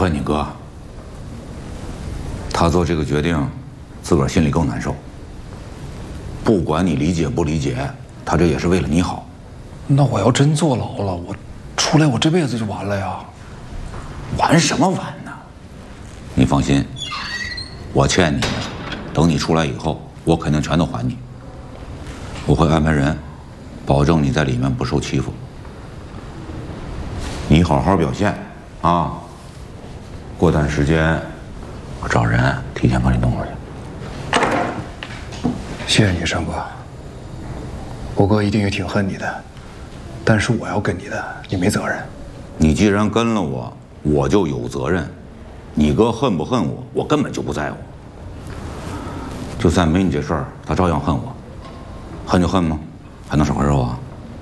恨你哥，他做这个决定，自个儿心里更难受。不管你理解不理解，他这也是为了你好。 那我要真坐牢了，我出来我这辈子就完了呀！ 完什么完呢？你放心，我欠你的，等你出来以后，我肯定全都还你。我会安排人，保证你在里面不受欺负。你好好表现啊！过段时间，我找人提前把你弄过去。 谢谢你，山哥。我哥一定也挺恨你的，但是我要跟你的，你没责任。 你既然跟了我，我就有责任。你哥恨不恨我，我根本就不在乎。就算没你这事儿，他照样恨我。恨就恨吗？还能少块肉啊？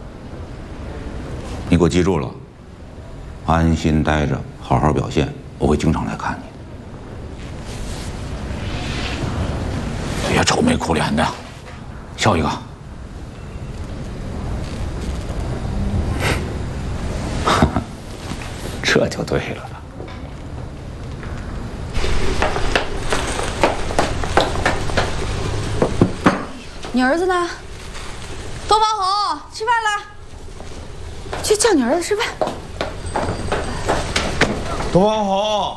你给我记住了，安心待着，好好表现，我会经常来看你。别愁眉苦脸的，笑一个。这就对了。 你儿子呢？东方红，吃饭了。去叫你儿子吃饭。 东方红，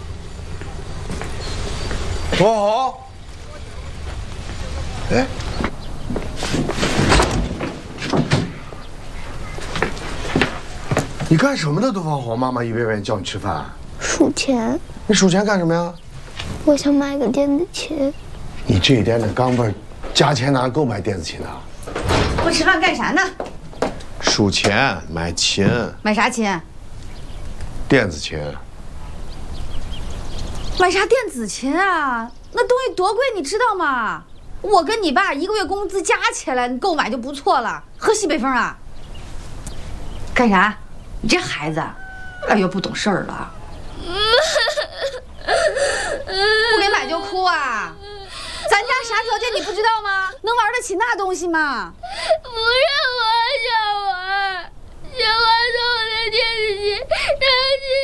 东方红，哎，你干什么呢？东方红，妈妈一遍遍叫你吃饭。 数钱。 你数钱干什么呀？ 我想买个电子琴。 你这一点点钢镚，加钱哪够买电子琴的？ 不吃饭干啥呢？ 数钱，买琴。 买啥琴？ 电子琴。 买啥电子琴啊？那东西多贵，你知道吗？我跟你爸一个月工资加起来，你购买就不错了。喝西北风啊？干啥？你这孩子，哎呦，不懂事儿了。不给买就哭啊？咱家啥条件你不知道吗？能玩得起那东西吗？ 不是我想玩，想玩送我的电子琴，然后去